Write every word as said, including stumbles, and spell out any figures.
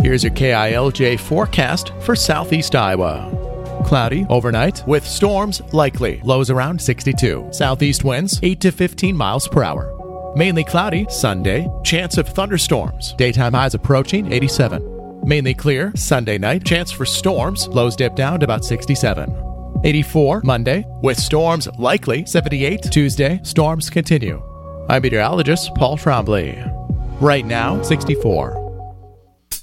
Here's your K I L J forecast for southeast Iowa. Cloudy overnight with storms likely. Lows around sixty-two. Southeast winds eight to fifteen miles per hour. Mainly cloudy Sunday. Chance of thunderstorms. Daytime highs approaching eighty-seven. Mainly clear Sunday night. Chance for storms. Lows dip down to about sixty-seven. eighty-four Monday with storms likely. seventy-eight Tuesday. Storms continue. I'm meteorologist Paul Trombley. Right now, sixty-four.